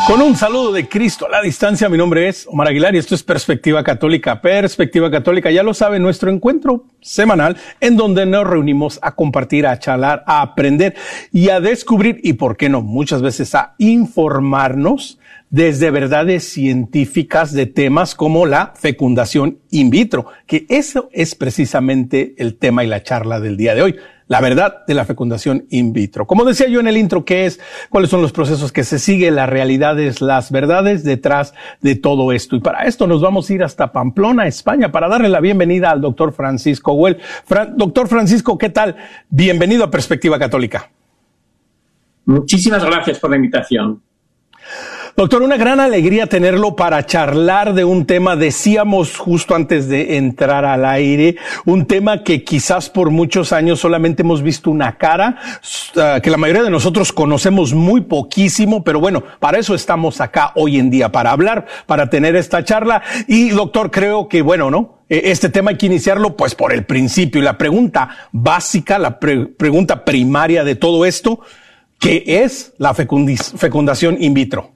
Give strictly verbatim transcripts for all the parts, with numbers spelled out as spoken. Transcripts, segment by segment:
Con un saludo de Cristo a la distancia, mi nombre es Omar Aguilar y esto es Perspectiva Católica. Perspectiva Católica, ya lo sabe, nuestro encuentro semanal en donde nos reunimos a compartir, a charlar, a aprender y a descubrir y, por qué no, muchas veces a informarnos desde verdades científicas de temas como la fecundación in vitro, que eso es precisamente el tema y la charla del día de hoy. La verdad de la fecundación in vitro. Como decía yo en el intro, ¿qué es? ¿Cuáles son los procesos que se siguen? Las realidades, las verdades detrás de todo esto. Y para esto nos vamos a ir hasta Pamplona, España, para darle la bienvenida al doctor Francisco Güell. Fran- doctor Francisco, ¿qué tal? Bienvenido a Perspectiva Católica. Muchísimas gracias por la invitación. Doctor, una gran alegría tenerlo para charlar de un tema, decíamos justo antes de entrar al aire, un tema que quizás por muchos años solamente hemos visto una cara, uh, que la mayoría de nosotros conocemos muy poquísimo, pero bueno, para eso estamos acá hoy en día, para hablar, para tener esta charla. Y doctor, creo que bueno, ¿no? Este tema hay que iniciarlo pues por el principio. Y la pregunta básica, la pre- pregunta primaria de todo esto, ¿qué es la fecundis- fecundación in vitro?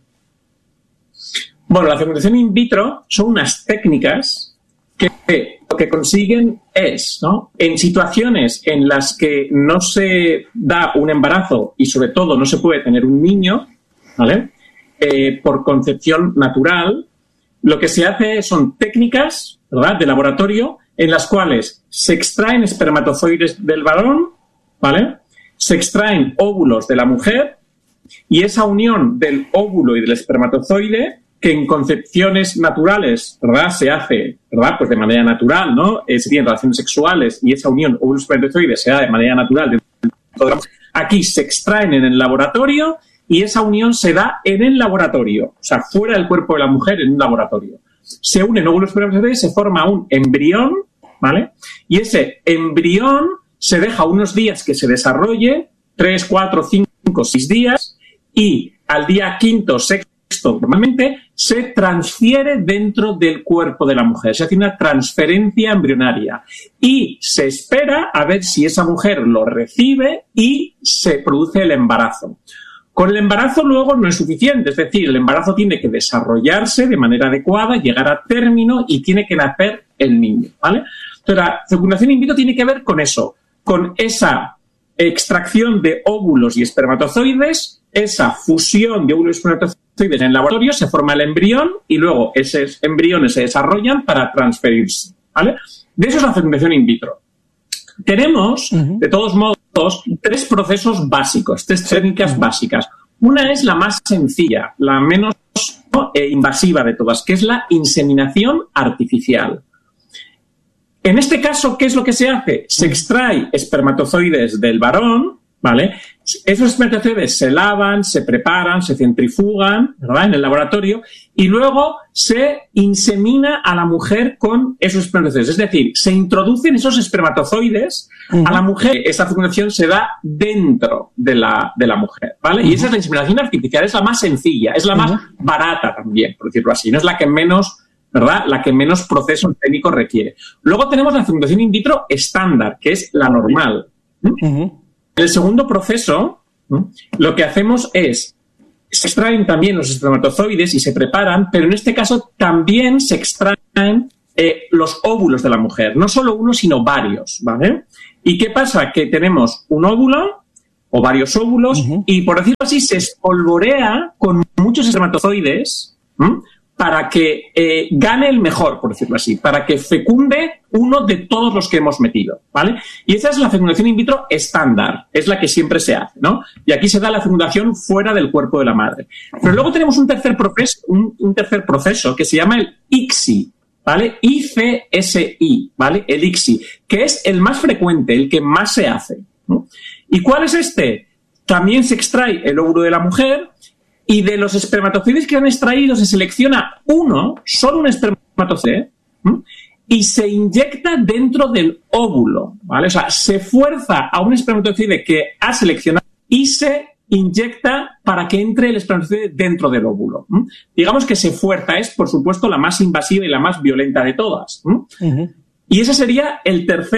Bueno, la fecundación in vitro son unas técnicas que lo que consiguen es, ¿no?, en situaciones en las que no se da un embarazo y sobre todo no se puede tener un niño, ¿vale?, eh, por concepción natural, lo que se hace son técnicas, ¿verdad?, de laboratorio en las cuales se extraen espermatozoides del varón, ¿vale?, se extraen óvulos de la mujer y esa unión del óvulo y del espermatozoide, que en concepciones naturales, ¿verdad?, se hace, ¿verdad?, pues de manera natural, ¿no? Eh, serían relaciones sexuales y esa unión óvulo-espermatozoide se da de manera natural. Aquí se extraen en el laboratorio y esa unión se da en el laboratorio, o sea, fuera del cuerpo de la mujer, en un laboratorio. Se unen óvulo-espermatozoide, se forma un embrión, ¿vale? Y ese embrión se deja unos días que se desarrolle, tres, cuatro, cinco, seis días, y al día quinto, sexto, normalmente se transfiere dentro del cuerpo de la mujer, se hace una transferencia embrionaria y se espera a ver si esa mujer lo recibe y se produce el embarazo. Con el embarazo luego no es suficiente, es decir, el embarazo tiene que desarrollarse de manera adecuada, llegar a término y tiene que nacer el niño, ¿vale? Entonces, la fecundación in vitro tiene que ver con eso, con esa extracción de óvulos y espermatozoides, esa fusión de óvulos y espermatozoides en el laboratorio, se forma el embrión y luego esos embriones se desarrollan para transferirse, ¿vale? De eso es la fecundación in vitro. Tenemos, uh-huh. de todos modos, tres procesos básicos, tres técnicas uh-huh. básicas. Una es la más sencilla, la menos ¿no? eh, invasiva de todas, que es la inseminación artificial. En este caso, ¿qué es lo que se hace? Se extrae espermatozoides del varón, ¿vale? Esos espermatozoides se lavan, se preparan, se centrifugan, ¿verdad?, en el laboratorio y luego se insemina a la mujer con esos espermatozoides. Es decir, se introducen esos espermatozoides uh-huh. a la mujer. Esa fecundación se da dentro de la, de la mujer, ¿vale? Uh-huh. Y esa es la inseminación artificial, es la más sencilla, es la uh-huh. más barata también, por decirlo así. No es la que menos... ¿verdad?, la que menos proceso técnico requiere. Luego tenemos la fecundación in vitro estándar, que es la normal. Uh-huh. En el segundo proceso, ¿no?, lo que hacemos es, se extraen también los espermatozoides y se preparan, pero en este caso también se extraen eh, los óvulos de la mujer. No solo uno, sino varios, ¿vale? ¿Y qué pasa? Que tenemos un óvulo o varios óvulos uh-huh. y, por decirlo así, se espolvorea con muchos espermatozoides, ¿m?, para que eh, gane el mejor, por decirlo así, para que fecunde uno de todos los que hemos metido, ¿vale? Y esa es la fecundación in vitro estándar, es la que siempre se hace, ¿no? Y aquí se da la fecundación fuera del cuerpo de la madre. Pero luego tenemos un tercer proceso, un, un tercer proceso que se llama el I C S I, ¿vale? I C S I, ¿vale? El I C S I, que es el más frecuente, el que más se hace, ¿no? ¿Y cuál es este? También se extrae el óvulo de la mujer. Y de los espermatozoides que han extraído se selecciona uno, solo un espermatozoide, ¿sí?, y se inyecta dentro del óvulo, ¿vale? O sea, se fuerza a un espermatozoide que ha seleccionado y se inyecta para que entre el espermatozoide dentro del óvulo. ¿sí? Digamos que se fuerza, es, por supuesto, la más invasiva y la más violenta de todas. ¿sí? Uh-huh. Y ese sería el tercer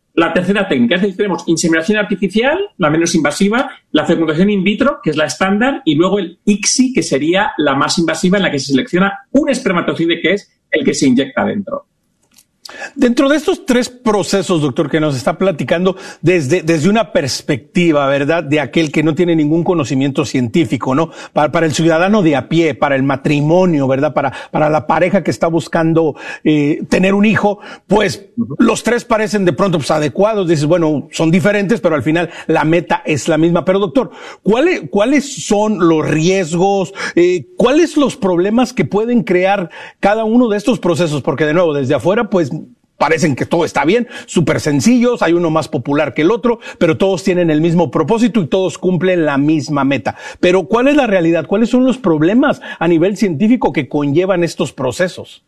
la tercera técnica. Es decir, tenemos inseminación artificial, la menos invasiva, la fecundación in vitro, que es la estándar, y luego el I C S I, que sería la más invasiva, en la que se selecciona un espermatozoide que es el que se inyecta dentro. Dentro de estos tres procesos, doctor, que nos está platicando desde, desde una perspectiva, ¿verdad?, de aquel que no tiene ningún conocimiento científico, ¿no? Para, para el ciudadano de a pie, para el matrimonio, ¿verdad?, para, para la pareja que está buscando eh, tener un hijo, pues uh-huh. los tres parecen de pronto pues, adecuados. Dices, bueno, son diferentes, pero al final la meta es la misma. Pero, doctor, ¿cuáles, cuáles son los riesgos? Eh, ¿Cuáles los problemas que pueden crear cada uno de estos procesos? Porque, de nuevo, desde afuera, pues, parecen que todo está bien, súper sencillos, hay uno más popular que el otro, pero todos tienen el mismo propósito y todos cumplen la misma meta. Pero ¿cuál es la realidad? ¿Cuáles son los problemas a nivel científico que conllevan estos procesos?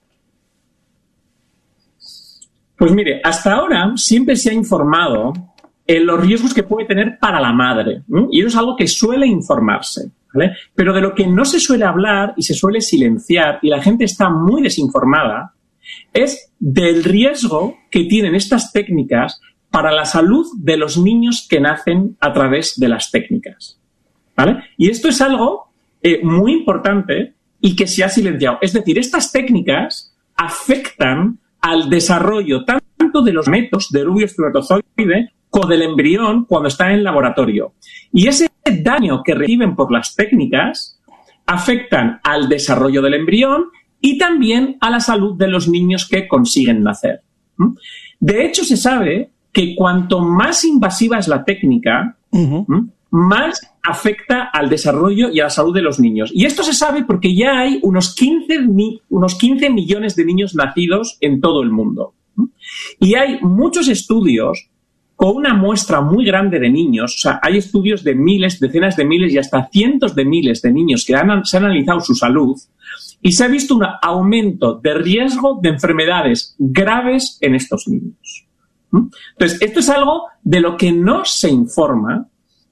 Pues mire, hasta ahora siempre se ha informado en los riesgos que puede tener para la madre, ¿eh? Y eso es algo que suele informarse, ¿vale? Pero de lo que no se suele hablar y se suele silenciar y la gente está muy desinformada es del riesgo que tienen estas técnicas para la salud de los niños que nacen a través de las técnicas, ¿vale? Y esto es algo eh, muy importante y que se ha silenciado. Es decir, estas técnicas afectan al desarrollo tanto de los gametos del óvulo espermatozoide como del embrión cuando está en el laboratorio. Y ese daño que reciben por las técnicas afectan al desarrollo del embrión y también a la salud de los niños que consiguen nacer. De hecho, se sabe que cuanto más invasiva es la técnica, uh-huh. más afecta al desarrollo y a la salud de los niños. Y esto se sabe porque ya hay unos quince, unos quince millones de niños nacidos en todo el mundo. Y hay muchos estudios con una muestra muy grande de niños. O sea, hay estudios de miles, decenas de miles y hasta cientos de miles de niños que han, se han analizado su salud. Y se ha visto un aumento de riesgo de enfermedades graves en estos niños. Entonces, esto es algo de lo que no se informa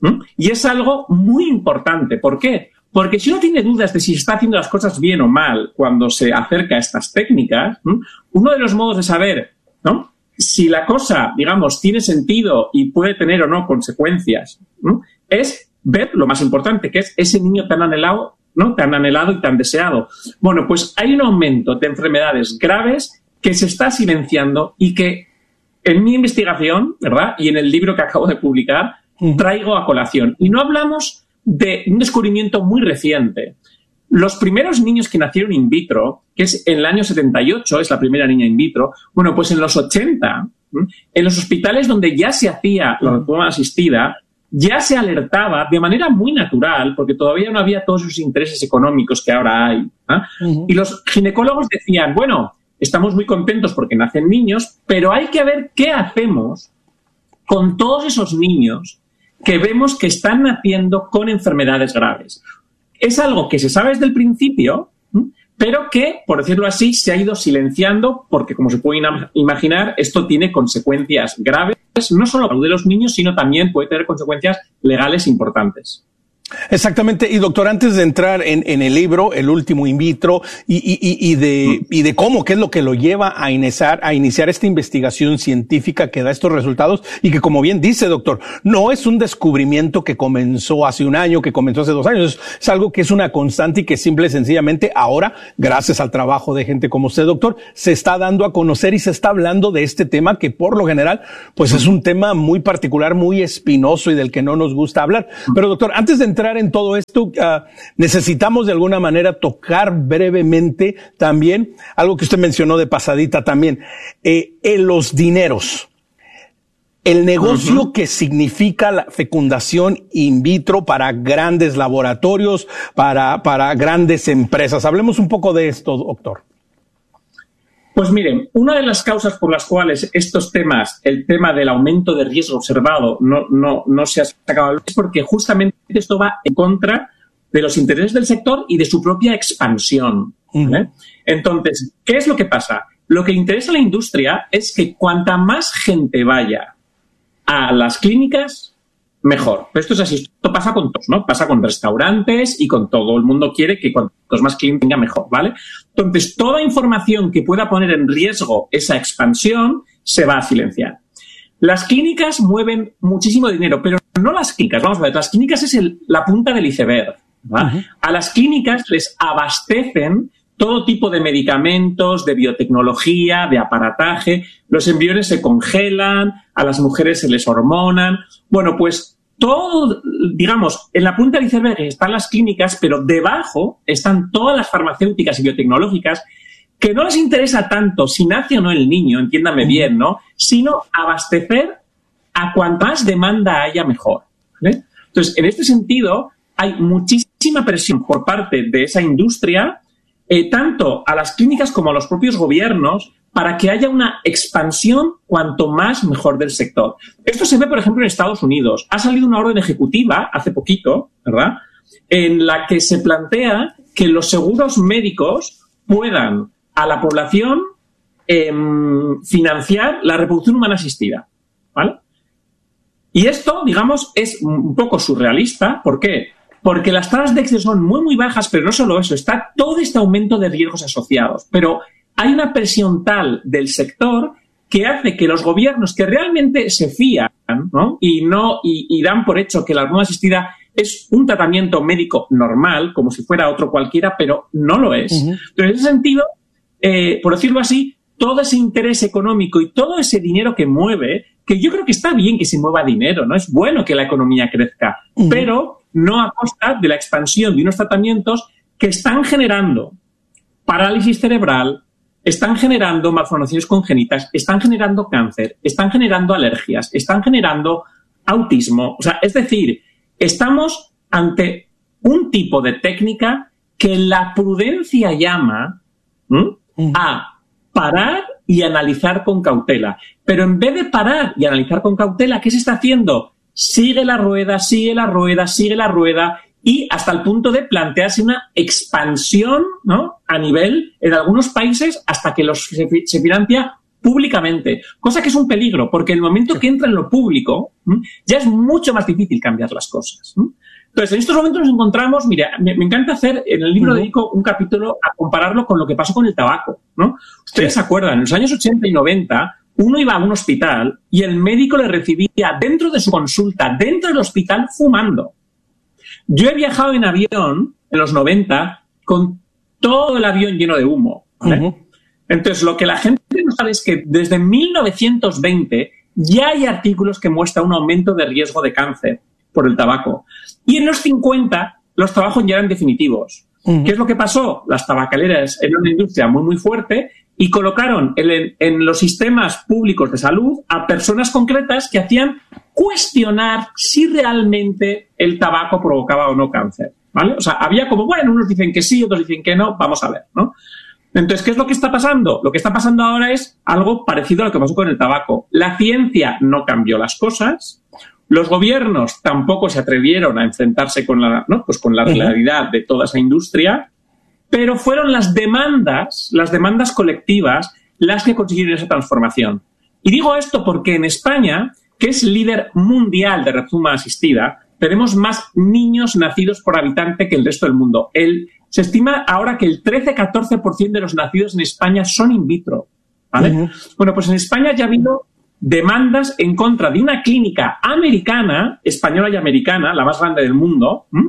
y es algo muy importante. ¿Por qué? Porque si uno tiene dudas de si está haciendo las cosas bien o mal cuando se acerca a estas técnicas, uno de los modos de saber, ¿no?, si la cosa, digamos, tiene sentido y puede tener o no consecuencias, ¿no?, es ver lo más importante, que es ese niño tan anhelado, ¿no?, tan anhelado y tan deseado. Bueno, pues hay un aumento de enfermedades graves que se está silenciando y que en mi investigación, ¿verdad?, y en el libro que acabo de publicar, traigo a colación. Y no hablamos de un descubrimiento muy reciente. Los primeros niños que nacieron in vitro, que es en el año setenta y ocho, es la primera niña in vitro, bueno, pues en los ochenta, en los hospitales donde ya se hacía la reproducción asistida, ya se alertaba de manera muy natural, porque todavía no había todos esos intereses económicos que ahora hay, ¿eh? Uh-huh. Y los ginecólogos decían, bueno, estamos muy contentos porque nacen niños, pero hay que ver qué hacemos con todos esos niños que vemos que están naciendo con enfermedades graves. Es algo que se sabe desde el principio, pero que, por decirlo así, se ha ido silenciando porque, como se puede imaginar, esto tiene consecuencias graves, no solo para la salud de los niños, sino también puede tener consecuencias legales importantes. Exactamente. Y doctor, antes de entrar en, en el libro, el último in vitro, y, y, y, de, y de cómo, qué es lo que lo lleva a iniciar, a iniciar esta investigación científica que da estos resultados y que, como bien dice, doctor, no es un descubrimiento que comenzó hace un año, que comenzó hace dos años, es, es algo que es una constante y que simple y sencillamente ahora, gracias al trabajo de gente como usted, doctor, se está dando a conocer y se está hablando de este tema que por lo general, pues es un tema muy particular, muy espinoso y del que no nos gusta hablar. Pero doctor, antes de entrar en todo esto, uh, necesitamos de alguna manera tocar brevemente también algo que usted mencionó de pasadita también, eh, en los dineros. El negocio uh-huh. que significa la fecundación in vitro para grandes laboratorios, para, para grandes empresas. Hablemos un poco de esto, doctor. Pues miren, una de las causas por las cuales estos temas, el tema del aumento de riesgo observado no, no, no se ha sacado es porque justamente esto va en contra de los intereses del sector y de su propia expansión, ¿vale? Uh-huh. Entonces, ¿qué es lo que pasa? Lo que interesa a la industria es que cuanta más gente vaya a las clínicas, mejor. Pero esto es así, esto pasa con todos, ¿no? Pasa con restaurantes y con todo. El mundo quiere que cuantos más clínicas tenga mejor, ¿vale? Entonces, toda información que pueda poner en riesgo esa expansión se va a silenciar. Las clínicas mueven muchísimo dinero, pero no las clínicas. Vamos a ver, las clínicas es el, la punta del iceberg. Uh-huh. A las clínicas les abastecen todo tipo de medicamentos, de biotecnología, de aparataje. Los embriones se congelan, a las mujeres se les hormonan. Bueno, pues todo, digamos, en la punta del iceberg están las clínicas, pero debajo están todas las farmacéuticas y biotecnológicas que no les interesa tanto si nace o no el niño, entiéndame bien, ¿no? Sino abastecer a cuanta más demanda haya mejor, ¿vale? Entonces, en este sentido, hay muchísima presión por parte de esa industria, eh, tanto a las clínicas como a los propios gobiernos, para que haya una expansión cuanto más mejor del sector. Esto se ve, por ejemplo, en Estados Unidos. Ha salido una orden ejecutiva hace poquito, ¿verdad?, en la que se plantea que los seguros médicos puedan a la población eh, financiar la reproducción humana asistida, ¿vale? Y esto, digamos, es un poco surrealista. ¿Por qué? Porque las tasas de éxito son muy, muy bajas, pero no solo eso, está todo este aumento de riesgos asociados. Pero hay una presión tal del sector que hace que los gobiernos que realmente se fían, ¿no? y, no, y, y dan por hecho que la hormona asistida es un tratamiento médico normal, como si fuera otro cualquiera, pero no lo es. Uh-huh. Entonces, en ese sentido, eh, por decirlo así, todo ese interés económico y todo ese dinero que mueve, que yo creo que está bien que se mueva dinero, ¿no? Es bueno que la economía crezca, uh-huh. pero no a costa de la expansión de unos tratamientos que están generando parálisis cerebral, están generando malformaciones congénitas, están generando cáncer, están generando alergias, están generando autismo. O sea, es decir, estamos ante un tipo de técnica que la prudencia llama ¿m? a parar y analizar con cautela. Pero en vez de parar y analizar con cautela, ¿qué se está haciendo? Sigue la rueda, sigue la rueda, sigue la rueda, y hasta el punto de plantearse una expansión, ¿no?, a nivel, en algunos países, hasta que los se, se financia públicamente. Cosa que es un peligro, porque en el momento que entra en lo público, ¿m? ya es mucho más difícil cambiar las cosas, ¿m? Entonces, en estos momentos nos encontramos, mira, me, me encanta hacer, en el libro uh-huh. dedico un capítulo a compararlo con lo que pasó con el tabaco, ¿no? Ustedes sí. se acuerdan, en los años ochenta y noventa, uno iba a un hospital y el médico le recibía dentro de su consulta, dentro del hospital, fumando. Yo he viajado en avión en los noventa con todo el avión lleno de humo, ¿vale? Uh-huh. Entonces, lo que la gente no sabe es que desde mil novecientos veinte ya hay artículos que muestran un aumento de riesgo de cáncer por el tabaco. Y en los cincuenta los trabajos ya eran definitivos. Uh-huh. ¿Qué es lo que pasó? Las tabacaleras eran una industria muy, muy fuerte y colocaron en, en los sistemas públicos de salud a personas concretas que hacían cuestionar si realmente el tabaco provocaba o no cáncer, ¿vale? O sea, había como, bueno, unos dicen que sí, otros dicen que no, vamos a ver, ¿no? Entonces, ¿qué es lo que está pasando? Lo que está pasando ahora es algo parecido a lo que pasó con el tabaco. La ciencia no cambió las cosas, los gobiernos tampoco se atrevieron a enfrentarse con la, ¿no?, pues con la realidad de toda esa industria, pero fueron las demandas, las demandas colectivas, las que consiguieron esa transformación. Y digo esto porque en España, que es líder mundial de reproducción humana asistida, tenemos más niños nacidos por habitante que el resto del mundo. El, se estima ahora que el trece a catorce por ciento de los nacidos en España son in vitro, ¿vale? Uh-huh. Bueno, pues en España ya ha habido demandas en contra de una clínica americana, española y americana, la más grande del mundo, ¿m?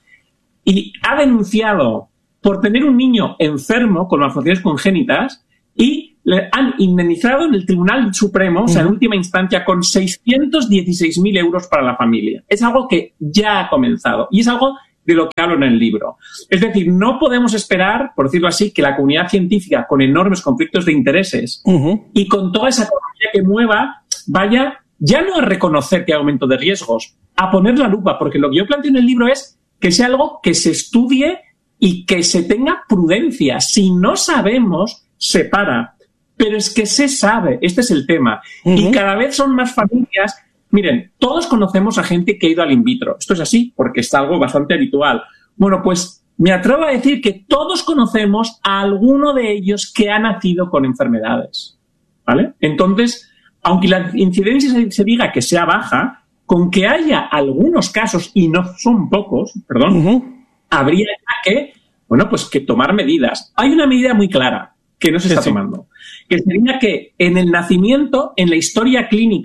y ha denunciado por tener un niño enfermo con malformaciones congénitas y le han indemnizado en el Tribunal Supremo, uh-huh. o sea, en última instancia, con seiscientos dieciséis mil euros para la familia. Es algo que ya ha comenzado y es algo de lo que hablo en el libro. Es decir, no podemos esperar, por decirlo así, que la comunidad científica, con enormes conflictos de intereses uh-huh. y con toda esa economía que mueva, vaya ya no a reconocer que hay aumento de riesgos, a poner la lupa, porque lo que yo planteo en el libro es que sea algo que se estudie y que se tenga prudencia. Si no sabemos, se para. Pero es que se sabe, este es el tema. Uh-huh. Y cada vez son más familias. Miren, todos conocemos a gente que ha ido al in vitro. Esto es así, porque es algo bastante habitual. Bueno, pues me atrevo a decir que todos conocemos a alguno de ellos que ha nacido con enfermedades, ¿vale? Entonces, aunque la incidencia se, se diga que sea baja, con que haya algunos casos, y no son pocos, perdón, uh-huh. habría que, bueno, pues que tomar medidas. Hay una medida muy clara que no se está sí, tomando, sí. que sería que en el nacimiento, en la historia clínica,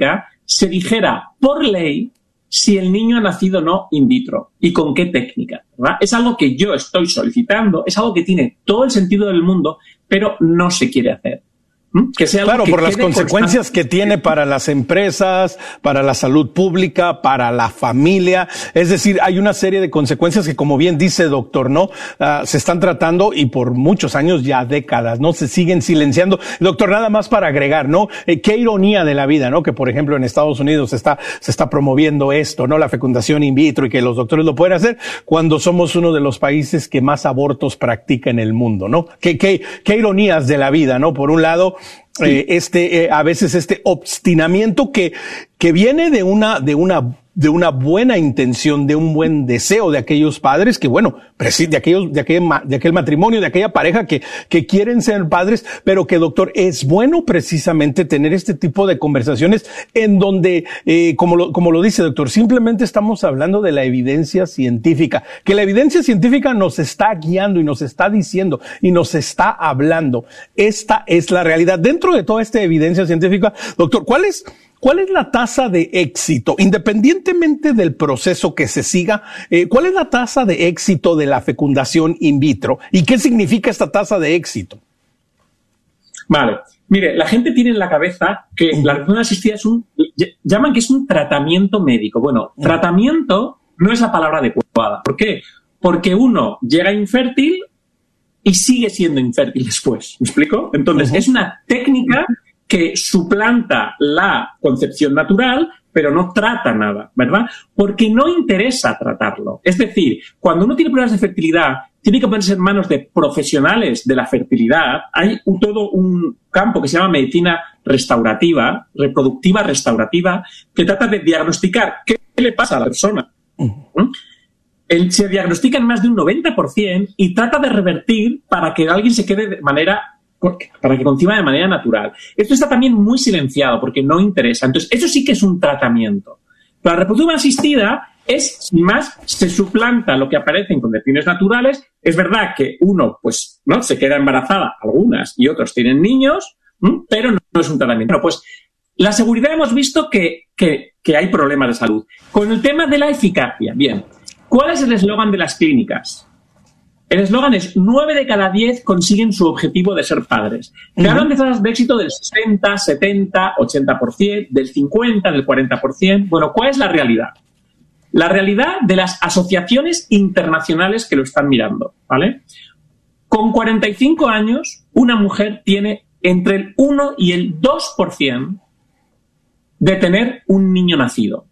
se dijera por ley si el niño ha nacido o no in vitro y con qué técnica, ¿verdad? Es algo que yo estoy solicitando, es algo que tiene todo el sentido del mundo, pero no se quiere hacer. Que sea claro, que por las consecuencias constante. que tiene para las empresas, para la salud pública, para la familia. Es decir, hay una serie de consecuencias que, como bien dice doctor, ¿no? Uh, se están tratando y por muchos años, ya décadas, ¿no? Se siguen silenciando. Doctor, nada más para agregar, ¿no? Eh, qué ironía de la vida, ¿no? Que, por ejemplo, en Estados Unidos se está, se está promoviendo esto, ¿no? La fecundación in vitro y que los doctores lo pueden hacer cuando somos uno de los países que más abortos practica en el mundo, ¿no? Qué, qué, qué ironías de la vida, ¿no? Por un lado, Sí. Eh, este, eh, a veces este obstinamiento que, que viene de una, de una, de una buena intención, de un buen deseo de aquellos padres que, bueno, de aquellos, de aquel, de aquel matrimonio, de aquella pareja que, que quieren ser padres, pero que, doctor, es bueno precisamente tener este tipo de conversaciones en donde, eh, como lo, como lo dice, doctor, simplemente estamos hablando de la evidencia científica, que la evidencia científica nos está guiando y nos está diciendo y nos está hablando. Esta es la realidad. Dentro de toda esta evidencia científica, doctor, ¿cuál es, ¿cuál es la tasa de éxito, independientemente del proceso que se siga? Eh, ¿Cuál es la tasa de éxito de la fecundación in vitro? ¿Y qué significa esta tasa de éxito? Vale. Mire, la gente tiene en la cabeza que la reproducción asistida es un... llaman que es un tratamiento médico. Bueno, tratamiento no es la palabra adecuada. ¿Por qué? Porque uno llega infértil y sigue siendo infértil después. ¿Me explico? Entonces, uh-huh. es una técnica que suplanta la concepción natural, pero no trata nada, ¿verdad? Porque no interesa tratarlo. Es decir, cuando uno tiene problemas de fertilidad, tiene que ponerse en manos de profesionales de la fertilidad. Hay un, todo un campo que se llama medicina restaurativa, reproductiva restaurativa, que trata de diagnosticar qué le pasa a la persona. Uh-huh. El, se diagnostica en más de un noventa por ciento y trata de revertir para que alguien se quede de manera, para que conciba de manera natural. Esto está también muy silenciado porque no interesa. Entonces, eso sí que es un tratamiento. La reproducción asistida es, más, se suplanta lo que aparece en condiciones naturales. Es verdad que uno, pues, ¿no? se queda embarazada, algunas, y otros tienen niños, ¿m? pero no, no es un tratamiento. Bueno, pues, la seguridad hemos visto que, que, que hay problemas de salud. Con el tema de la eficacia, bien. ¿Cuál es el eslogan de las clínicas? El eslogan es nueve de cada diez consiguen su objetivo de ser padres. Te uh-huh. hablan de tasas de éxito del sesenta, setenta, ochenta por ciento, del cincuenta, del cuarenta por ciento. Bueno, ¿cuál es la realidad? La realidad de las asociaciones internacionales que lo están mirando, ¿vale? Con cuarenta y cinco años, una mujer tiene entre el uno y el dos por ciento de tener un niño nacido.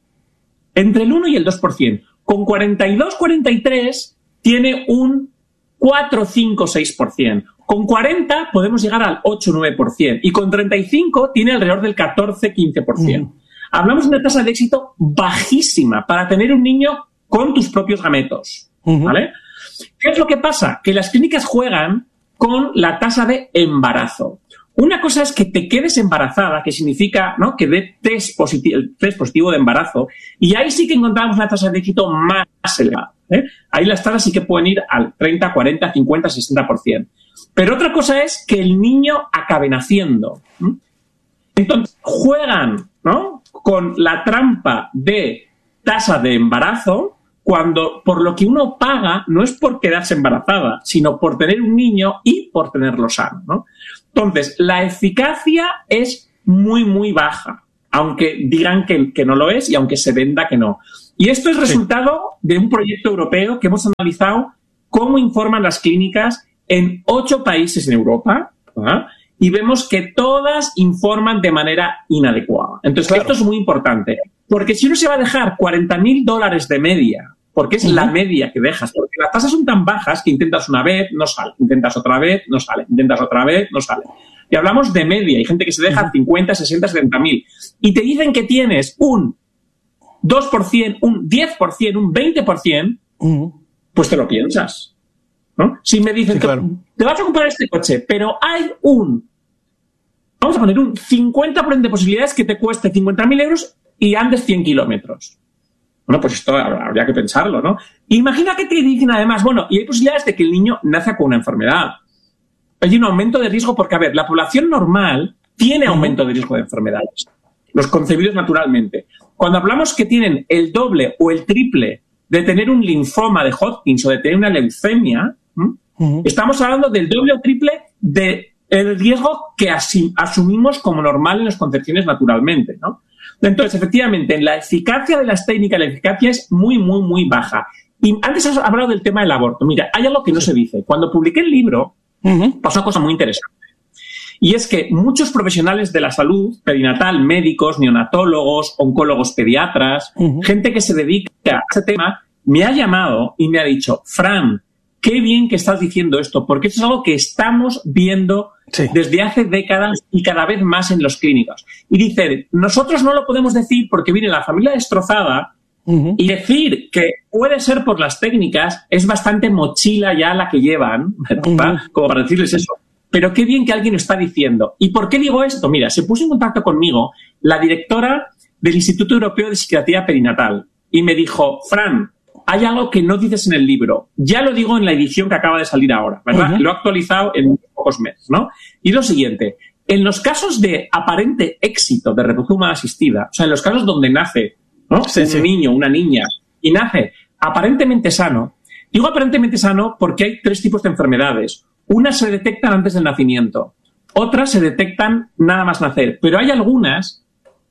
Entre el uno y el dos por ciento. Con cuarenta y dos, cuarenta y tres tiene un cuatro, cinco, seis por ciento. Con cuarenta podemos llegar al ocho, nueve por ciento. Y con treinta y cinco tiene alrededor del catorce, quince por ciento. Mm. Hablamos de una tasa de éxito bajísima para tener un niño con tus propios gametos. Uh-huh. ¿Vale? ¿Qué es lo que pasa? Que las clínicas juegan con la tasa de embarazo. Una cosa es que te quedes embarazada, que significa, ¿no?, que dé test positivo, el test positivo de embarazo, y ahí sí que encontramos una tasa de éxito más elevada. ¿eh? Ahí las tasas sí que pueden ir al treinta, cuarenta, cincuenta, sesenta por ciento. Pero otra cosa es que el niño acabe naciendo. ¿eh? Entonces, juegan, ¿no?, con la trampa de tasa de embarazo, cuando por lo que uno paga no es por quedarse embarazada, sino por tener un niño y por tenerlo sano, ¿no? Entonces, la eficacia es muy, muy baja, aunque digan que, que no lo es y aunque se venda que no. Y esto es resultado sí. de un proyecto europeo que hemos analizado cómo informan las clínicas en ocho países en Europa, ¿verdad? Y vemos que todas informan de manera inadecuada. Entonces, claro. esto es muy importante, porque si uno se va a dejar cuarenta mil dólares de media, porque es uh-huh. la media que dejas, porque las tasas son tan bajas que intentas una vez, no sale, intentas otra vez, no sale, intentas otra vez, no sale. Y hablamos de media, hay gente que se deja uh-huh. cincuenta, sesenta, setenta mil, y te dicen que tienes un dos por ciento, un diez por ciento, un veinte por ciento, uh-huh. pues te lo piensas, ¿no? Si me dicen, sí, claro. te, te vas a comprar este coche, pero hay un, vamos a poner un cincuenta por ciento de posibilidades que te cueste cincuenta mil euros y andes cien kilómetros. Bueno, pues esto habría que pensarlo, ¿no? Imagina que te dicen además, bueno, y hay posibilidades de que el niño nazca con una enfermedad. Hay un aumento de riesgo porque, a ver, la población normal tiene aumento de riesgo de enfermedades. los concebidos naturalmente. Cuando hablamos que tienen el doble o el triple de tener un linfoma de Hodgkin o de tener una leucemia, ¿m? Uh-huh. Estamos hablando del doble o triple del riesgo que asi- asumimos como normal en las concepciones naturalmente, ¿no? Entonces, efectivamente, en la eficacia de las técnicas, la eficacia es muy, muy, muy baja. Y antes has hablado del tema del aborto. Mira, hay algo que no se dice. Cuando publiqué el libro, uh-huh. pasó una cosa muy interesante. Y es que muchos profesionales de la salud perinatal, médicos, neonatólogos, oncólogos pediatras, uh-huh. gente que se dedica a ese tema, me ha llamado y me ha dicho, Fran, qué bien que estás diciendo esto, porque esto es algo que estamos viendo sí. desde hace décadas y cada vez más en los clínicos. Y dicen, nosotros no lo podemos decir porque viene la familia destrozada uh-huh. y decir que puede ser por las técnicas es bastante mochila ya la que llevan, ¿verdad? Uh-huh. Como para decirles eso. Pero qué bien que alguien lo está diciendo. ¿Y por qué digo esto? Mira, se puso en contacto conmigo la directora del Instituto Europeo de Psiquiatría Perinatal y me dijo, Fran, hay algo que no dices en el libro. Ya lo digo en la edición que acaba de salir ahora, ¿verdad? Uh-huh. Lo he actualizado en pocos meses, ¿no? Y lo siguiente, en los casos de aparente éxito de reproducción humana asistida, o sea, en los casos donde nace, ¿no? Sí, un sí. niño, una niña, y nace aparentemente sano, digo aparentemente sano porque hay tres tipos de enfermedades. Unas se detectan antes del nacimiento, otras se detectan nada más nacer, pero hay algunas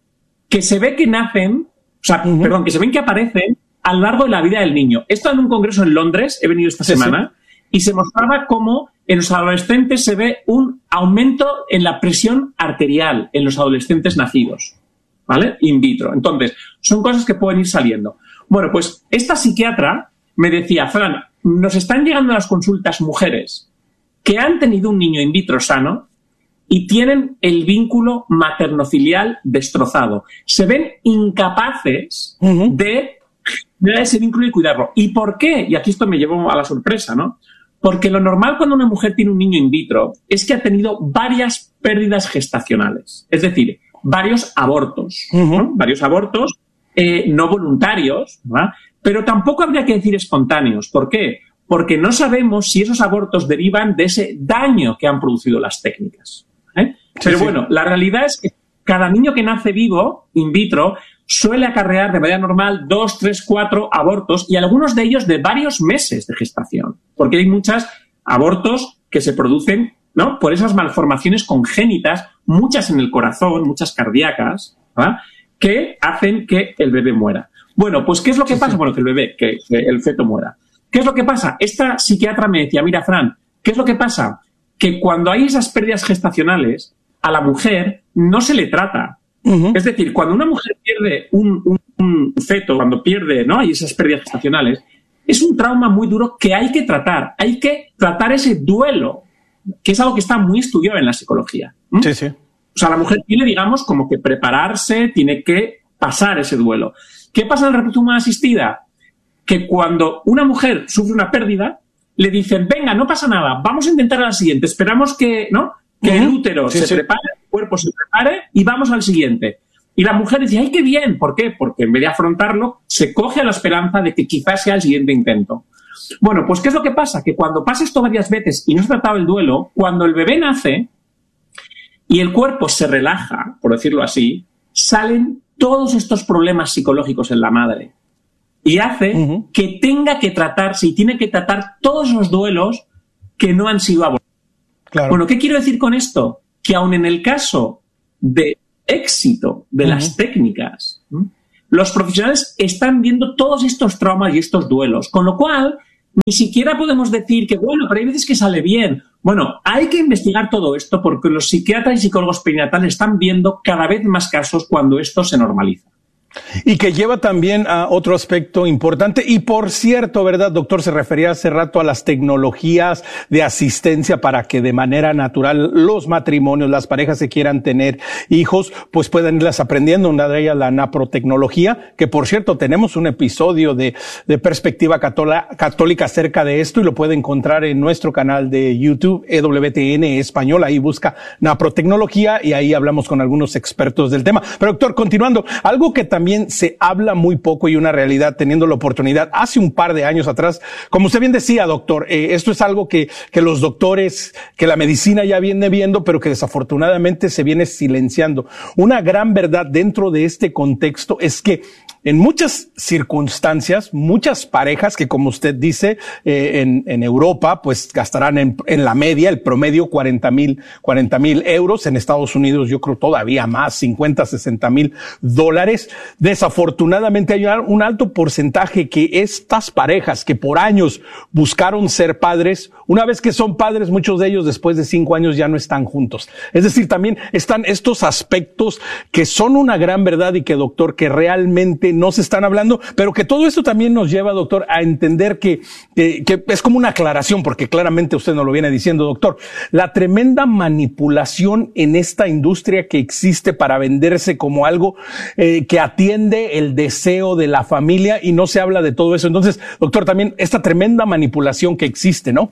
que se ve que nacen, o sea, uh-huh. perdón, que se ven que aparecen a lo largo de la vida del niño. He estado en un congreso en Londres, he venido esta sí, semana, sí. y se mostraba cómo en los adolescentes se ve un aumento en la presión arterial en los adolescentes nacidos, ¿vale? In vitro. Entonces, son cosas que pueden ir saliendo. Bueno, pues esta psiquiatra me decía, Fran, nos están llegando a las consultas mujeres que han tenido un niño in vitro sano y tienen el vínculo materno-filial destrozado. Se ven incapaces uh-huh. de generar ese vínculo y cuidarlo. ¿Y por qué? Y aquí esto me llevó a la sorpresa, ¿no? Porque lo normal cuando una mujer tiene un niño in vitro es que ha tenido varias pérdidas gestacionales. Es decir, varios abortos. Uh-huh. ¿no? Varios abortos eh, no voluntarios, ¿verdad? Pero tampoco habría que decir espontáneos. ¿Por qué? Porque no sabemos si esos abortos derivan de ese daño que han producido las técnicas. ¿eh? Sí, Pero sí. bueno, la realidad es que cada niño que nace vivo, in vitro, suele acarrear de manera normal dos, tres, cuatro abortos y algunos de ellos de varios meses de gestación. Porque hay muchos abortos que se producen, ¿no? por esas malformaciones congénitas, muchas en el corazón, muchas cardíacas, ¿verdad? que hacen que el bebé muera. Bueno, pues ¿qué es lo que sí, pasa? Sí. Bueno, que el bebé, que, que el feto muera. ¿Qué es lo que pasa? Esta psiquiatra me decía, mira, Fran, ¿qué es lo que pasa? Que cuando hay esas pérdidas gestacionales, a la mujer no se le trata. Uh-huh. Es decir, cuando una mujer pierde un, un, un feto, cuando pierde, ¿no? Hay esas pérdidas gestacionales, es un trauma muy duro que hay que tratar. Hay que tratar ese duelo, que es algo que está muy estudiado en la psicología. ¿Mm? Sí, sí. O sea, la mujer tiene, digamos, como que prepararse, tiene que pasar ese duelo. ¿Qué pasa en la reproducción humana asistida? Que cuando una mujer sufre una pérdida, le dicen, venga, no pasa nada, vamos a intentar a la siguiente, esperamos que, ¿no? que uh-huh. el útero sí, se sí. prepare, el cuerpo se prepare y vamos al siguiente. Y la mujer dice, ¡ay, qué bien! ¿Por qué? Porque en vez de afrontarlo, se coge a la esperanza de que quizás sea el siguiente intento. Bueno, pues ¿qué es lo que pasa? Que cuando pasa esto varias veces y no se ha tratado el duelo, cuando el bebé nace y el cuerpo se relaja, por decirlo así, salen todos estos problemas psicológicos en la madre. Y hace uh-huh. que tenga que tratarse y tiene que tratar todos los duelos que no han sido abordados. Claro. Bueno, ¿qué quiero decir con esto? Que aun en el caso de éxito de uh-huh. las técnicas, ¿sí? los profesionales están viendo todos estos traumas y estos duelos, con lo cual ni siquiera podemos decir que, bueno, pero hay veces que sale bien. Bueno, hay que investigar todo esto porque los psiquiatras y psicólogos perinatales están viendo cada vez más casos cuando esto se normaliza. Y que lleva también a otro aspecto importante. Y por cierto, ¿verdad, doctor? Se refería hace rato a las tecnologías de asistencia para que de manera natural los matrimonios, las parejas que quieran tener hijos, pues puedan irlas aprendiendo. Una de ellas, la naprotecnología, que por cierto, tenemos un episodio de, de Perspectiva Católica acerca de esto y lo puede encontrar en nuestro canal de YouTube, E W T N Español. Ahí busca naprotecnología y ahí hablamos con algunos expertos del tema. Pero doctor, continuando, algo que también también se habla muy poco y una realidad, teniendo la oportunidad hace un par de años atrás, como usted bien decía, doctor, eh, esto es algo que, que los doctores, que la medicina ya viene viendo, pero que desafortunadamente se viene silenciando. Una gran verdad dentro de este contexto es que en muchas circunstancias, muchas parejas que, como usted dice, eh, en, en Europa, pues gastarán en, en la media, el promedio, cuarenta mil euros. En Estados Unidos, yo creo todavía más, cincuenta, sesenta mil dólares. Desafortunadamente, hay un alto porcentaje que estas parejas que por años buscaron ser padres, una vez que son padres, muchos de ellos después de cinco años ya no están juntos. Es decir, también están estos aspectos que son una gran verdad y que, doctor, que realmente no se están hablando, pero que todo esto también nos lleva, doctor, a entender que, que, que es como una aclaración, porque claramente usted nos lo viene diciendo, doctor, la tremenda manipulación en esta industria que existe para venderse como algo eh, que atiende el deseo de la familia y no se habla de todo eso. Entonces, doctor, también esta tremenda manipulación que existe, ¿no?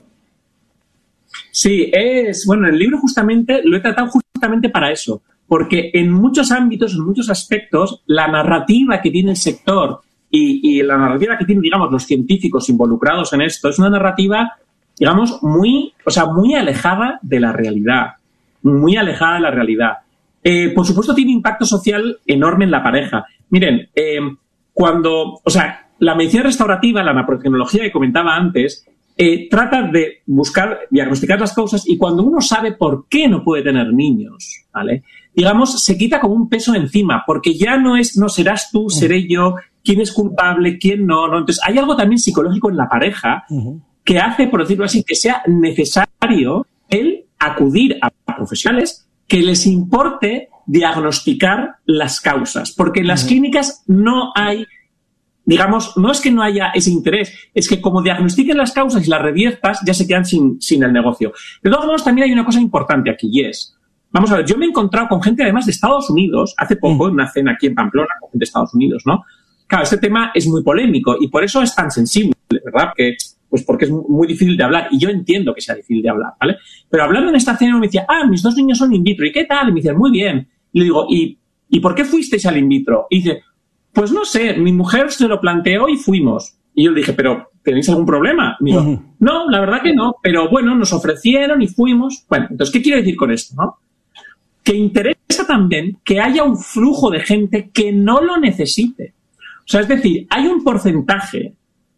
Sí, es, bueno, el libro justamente lo he tratado justamente para eso. Porque en muchos ámbitos, en muchos aspectos, la narrativa que tiene el sector y, y la narrativa que tienen, digamos, los científicos involucrados en esto es una narrativa, digamos, muy, o sea, muy alejada de la realidad. Muy alejada de la realidad. Eh, por supuesto, tiene impacto social enorme en la pareja. Miren, eh, cuando, o sea, la medicina restaurativa, la naprotecnología que comentaba antes, eh, trata de buscar, diagnosticar las causas y cuando uno sabe por qué no puede tener niños, ¿vale? Digamos, se quita como un peso encima, porque ya no es, no serás tú, seré yo, quién es culpable, quién no, no. Entonces, hay algo también psicológico en la pareja uh-huh. que hace, por decirlo así, que sea necesario el acudir a profesionales que les importe diagnosticar las causas, porque en las uh-huh. clínicas no hay, digamos, no es que no haya ese interés, es que como diagnostiquen las causas y las reviertas, ya se quedan sin, sin el negocio. De todos modos, también hay una cosa importante aquí y es, vamos a ver, yo me he encontrado con gente además de Estados Unidos, hace poco, en una cena aquí en Pamplona, con gente de Estados Unidos, ¿no? Claro, este tema es muy polémico y por eso es tan sensible, ¿verdad? Que, pues porque es muy difícil de hablar y yo entiendo que sea difícil de hablar, ¿vale? Pero hablando en esta cena me decía, ah, mis dos niños son in vitro, ¿y qué tal? Y me dicen, muy bien. Y le digo, ¿y, ¿y por qué fuisteis al in vitro? Y dice, pues no sé, mi mujer se lo planteó y fuimos. Y yo le dije, ¿pero tenéis algún problema? Y digo, uh-huh. no, la verdad que no, pero bueno, nos ofrecieron y fuimos. Bueno, entonces, ¿qué quiero decir con esto, no? Que interesa también que haya un flujo de gente que no lo necesite. O sea, es decir, hay un porcentaje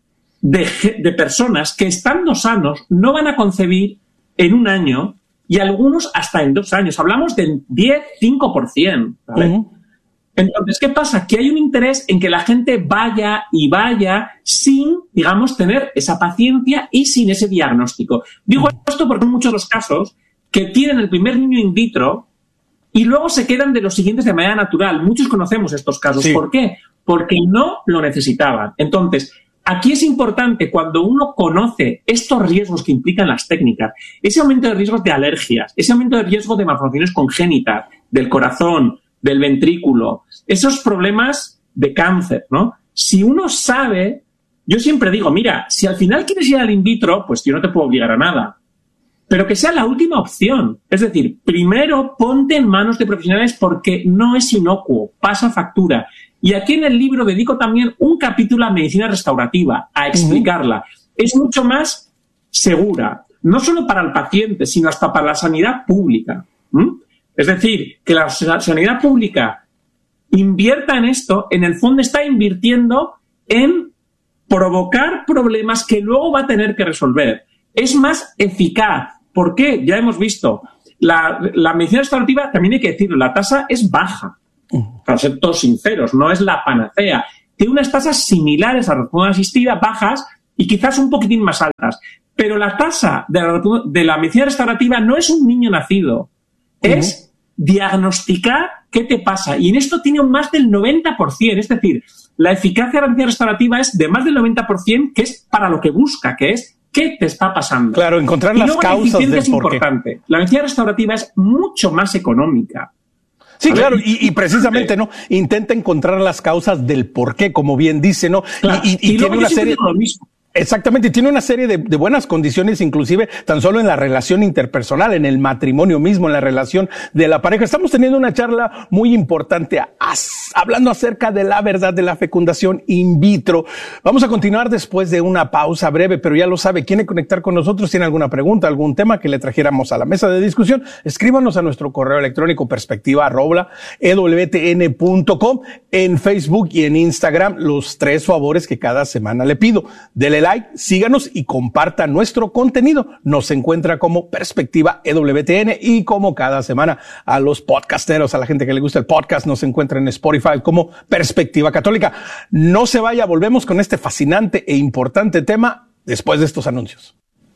de, de personas que estando sanos no van a concebir en un año y algunos hasta en dos años. Hablamos del diez, cinco por ciento, ¿vale? Uh-huh. Entonces, ¿qué pasa? Que hay un interés en que la gente vaya y vaya sin, digamos, tener esa paciencia y sin ese diagnóstico. Digo uh-huh. esto porque en muchos de los casos que tienen el primer niño in vitro y luego se quedan de los siguientes de manera natural. Muchos conocemos estos casos. Sí. ¿Por qué? Porque no lo necesitaban. Entonces, aquí es importante cuando uno conoce estos riesgos que implican las técnicas, ese aumento de riesgos de alergias, ese aumento de riesgo de malformaciones congénitas, del corazón, del ventrículo, esos problemas de cáncer, ¿no? Si uno sabe, yo siempre digo, mira, si al final quieres ir al in vitro, pues yo no te puedo obligar a nada. Pero que sea la última opción. Es decir, primero ponte en manos de profesionales porque no es inocuo, pasa factura. Y aquí en el libro dedico también un capítulo a medicina restaurativa, a explicarla. Uh-huh. Es mucho más segura, no solo para el paciente, sino hasta para la sanidad pública. ¿Mm? Es decir, que la sanidad pública invierta en esto, en el fondo está invirtiendo en provocar problemas que luego va a tener que resolver. Es más eficaz. ¿Por qué? Ya hemos visto. La, la medicina restaurativa, también hay que decirlo, la tasa es baja. Para ser todos sinceros, no es la panacea. Tiene unas tasas similares a la reproducción asistida, bajas y quizás un poquitín más altas. Pero la tasa de la, de la medicina restaurativa no es un niño nacido. Uh-huh. Es diagnosticar qué te pasa. Y en esto tiene un más del noventa por ciento. Es decir, la eficacia de la medicina restaurativa es de más del noventa por ciento, que es para lo que busca, que es ¿qué te está pasando? Claro, encontrar y las causas del es importante. La medicina restaurativa es mucho más económica. Sí, claro, y, y precisamente, ¿no? Intenta encontrar las causas del por qué, como bien dice, ¿no? Claro. Y, y, y, y tiene una serie... Lo mismo. Exactamente, y tiene una serie de, de buenas condiciones, inclusive tan solo en la relación interpersonal, en el matrimonio mismo, en la relación de la pareja. Estamos teniendo una charla muy importante as, hablando acerca de la verdad de la fecundación in vitro. Vamos a continuar después de una pausa breve, pero ya lo sabe, quiere conectar con nosotros, tiene alguna pregunta, algún tema que le trajéramos a la mesa de discusión, escríbanos a nuestro correo electrónico perspectiva arroba e w t n punto com, en Facebook y en Instagram, los tres favores que cada semana le pido. Dele like, síganos y comparta nuestro contenido. Nos encuentra como Perspectiva E W T N y como cada semana a los podcasteros, a la gente que le gusta el podcast, nos encuentra en Spotify como Perspectiva Católica. No se vaya, volvemos con este fascinante e importante tema después de estos anuncios.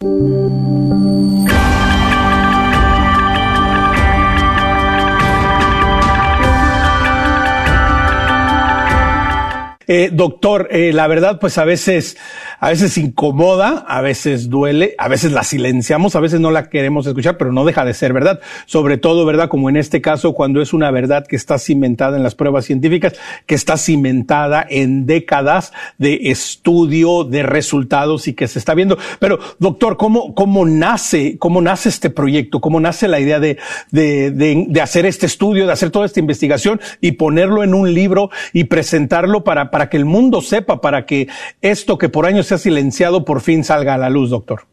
Eh, doctor, eh, la verdad, pues a veces, a veces incomoda, a veces duele, a veces la silenciamos, a veces no la queremos escuchar, pero no deja de ser verdad. Sobre todo, ¿verdad? Como en este caso, cuando es una verdad que está cimentada en las pruebas científicas, que está cimentada en décadas de estudio, de resultados y que se está viendo. Pero, doctor, ¿cómo, cómo nace, cómo nace este proyecto? ¿Cómo nace la idea de, de, de, de hacer este estudio, de hacer toda esta investigación y ponerlo en un libro y presentarlo para para que el mundo sepa, para que esto que por años se ha silenciado por fin salga a la luz, doctor?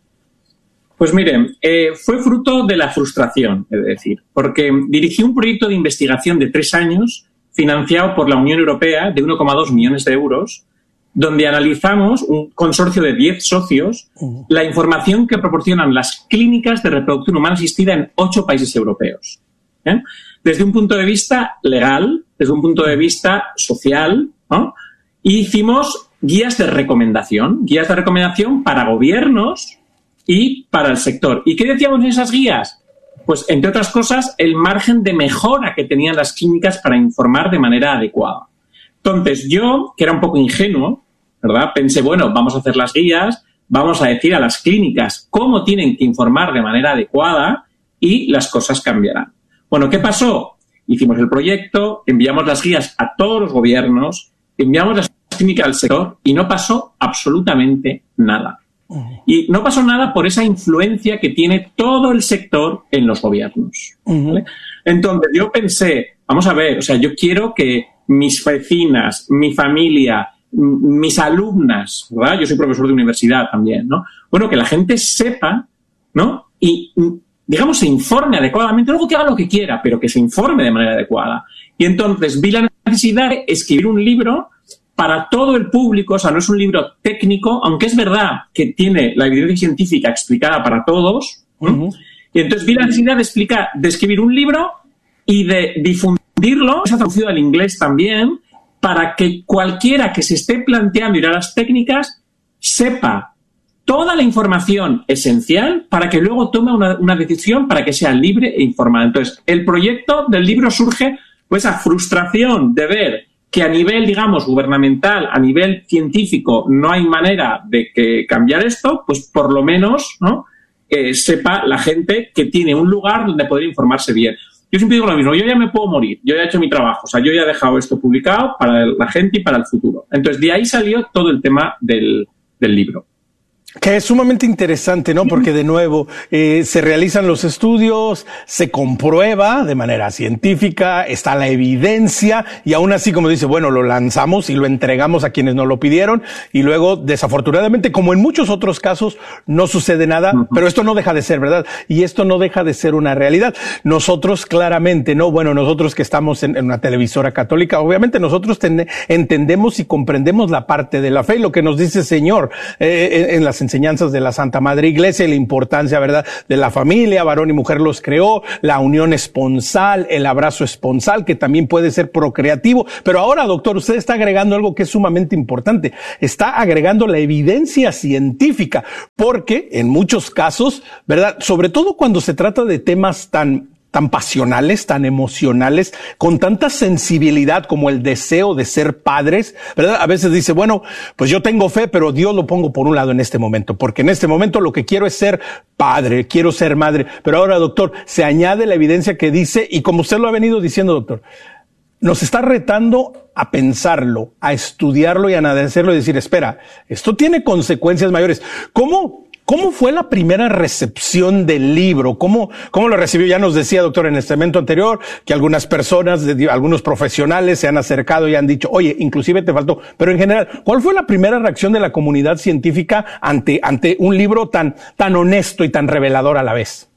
Pues miren, eh, fue fruto de la frustración, es decir, porque dirigí un proyecto de investigación de tres años financiado por la Unión Europea de uno coma dos millones de euros, donde analizamos, un consorcio de diez socios, uh-huh. la información que proporcionan las clínicas de reproducción humana asistida en ocho países europeos. ¿eh? Desde un punto de vista legal, desde un punto de vista social, ¿no? Y hicimos guías de recomendación, guías de recomendación para gobiernos y para el sector. ¿Y qué decíamos en esas guías? Pues, entre otras cosas, el margen de mejora que tenían las clínicas para informar de manera adecuada. Entonces, yo, que era un poco ingenuo, ¿verdad? Pensé, bueno, vamos a hacer las guías, vamos a decir a las clínicas cómo tienen que informar de manera adecuada y las cosas cambiarán. Bueno, ¿qué pasó? Hicimos el proyecto, enviamos las guías a todos los gobiernos, enviamos las clínicas al sector y no pasó absolutamente nada. Uh-huh. Y no pasó nada por esa influencia que tiene todo el sector en los gobiernos. Uh-huh. ¿Vale? Entonces, yo pensé, vamos a ver, o sea, yo quiero que mis vecinas, mi familia, m- mis alumnas, ¿verdad? Yo soy profesor de universidad también, ¿no? Bueno, que la gente sepa, ¿no? Y, digamos, se informe adecuadamente, luego que haga lo que quiera, pero que se informe de manera adecuada. Y entonces vi la necesidad de escribir un libro para todo el público, o sea, no es un libro técnico, aunque es verdad que tiene la evidencia científica explicada para todos. Uh-huh. Y entonces vi la necesidad de explicar, de escribir un libro y de difundirlo, se ha traducido al inglés también, para que cualquiera que se esté planteando ir a las técnicas sepa toda la información esencial para que luego tome una, una decisión para que sea libre e informada. Entonces, el proyecto del libro surge pues esa frustración de ver que a nivel, digamos, gubernamental, a nivel científico, no hay manera de que cambiar esto, pues por lo menos, ¿no? Eh, sepa la gente que tiene un lugar donde poder informarse bien. Yo siempre digo lo mismo, yo ya me puedo morir, yo ya he hecho mi trabajo, o sea, yo ya he dejado esto publicado para la gente y para el futuro. Entonces, de ahí salió todo el tema del, del libro. Que es sumamente interesante, ¿no? Porque de nuevo, eh, se realizan los estudios, se comprueba de manera científica, está la evidencia y aún así, como dice, bueno, lo lanzamos y lo entregamos a quienes nos lo pidieron y luego, desafortunadamente, como en muchos otros casos, no sucede nada, uh-huh. pero esto no deja de ser verdad y esto no deja de ser una realidad. Nosotros claramente, ¿no? Bueno, nosotros que estamos en, en una televisora católica, obviamente nosotros ten, entendemos y comprendemos la parte de la fe y lo que nos dice el Señor eh, en, en las enseñanzas de la Santa Madre Iglesia y la importancia, ¿verdad?, de la familia, varón y mujer los creó, la unión esponsal, el abrazo esponsal, que también puede ser procreativo. Pero ahora, doctor, usted está agregando algo que es sumamente importante. Está agregando la evidencia científica, porque en muchos casos, ¿verdad?, sobre todo cuando se trata de temas tan tan pasionales, tan emocionales, con tanta sensibilidad como el deseo de ser padres, ¿verdad? A veces dice, bueno, pues yo tengo fe, pero Dios lo pongo por un lado en este momento, porque en este momento lo que quiero es ser padre, quiero ser madre. Pero ahora, doctor, se añade la evidencia que dice, y como usted lo ha venido diciendo, doctor, nos está retando a pensarlo, a estudiarlo y a analizarlo y decir, espera, esto tiene consecuencias mayores. ¿Cómo, cómo fue la primera recepción del libro? ¿Cómo, cómo lo recibió? Ya nos decía, doctor, en el segmento anterior, que algunas personas, algunos profesionales se han acercado y han dicho, oye, inclusive te faltó. Pero en general, ¿cuál fue la primera reacción de la comunidad científica ante, ante un libro tan, tan honesto y tan revelador a la vez?